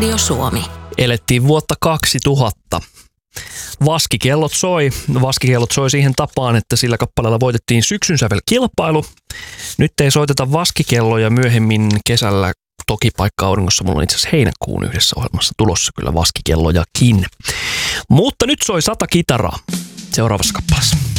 Radio Suomi. Elettiin vuotta 2000. Vaskikellot soi. Vaskikellot soi siihen tapaan, että sillä kappaleella voitettiin syksyn sävelkilpailu. Nyt ei soiteta vaskikelloja myöhemmin kesällä. Toki Paikka auringossa mulla on itse asiassa heinäkuun yhdessä ohjelmassa tulossa kyllä vaskikellojakin. Mutta nyt soi 100 kitaraa seuraavassa kappaleessa.